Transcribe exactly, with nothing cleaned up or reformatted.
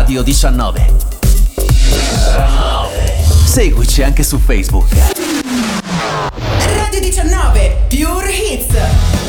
Radio diciannove. Seguici anche su Facebook. Radio diciannove, più